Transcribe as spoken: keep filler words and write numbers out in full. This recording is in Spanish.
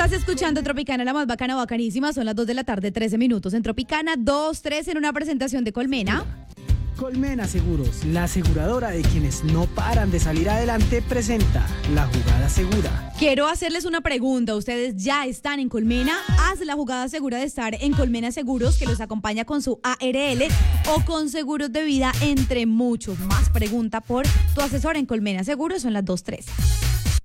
Estás escuchando Tropicana, la más bacana, bacanísima. Son las dos de la tarde, trece minutos. En Tropicana, dos tres en una presentación de Colmena. Colmena Seguros, la aseguradora de quienes no paran de salir adelante, presenta La Jugada Segura. Quiero hacerles una pregunta. ¿Ustedes ya están en Colmena? Haz la jugada segura de estar en Colmena Seguros, que los acompaña con su A R L o con seguros de vida, entre muchos más. Pregunta por tu asesor en Colmena Seguros. Son las dos tres.